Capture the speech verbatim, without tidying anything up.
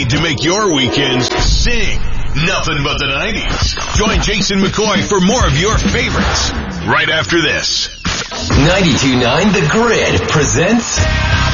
made to make your weekends sing. Nothing but the nineties. Join Jason McCoy for more of your favorites right after this. ninety-two point nine The Grid presents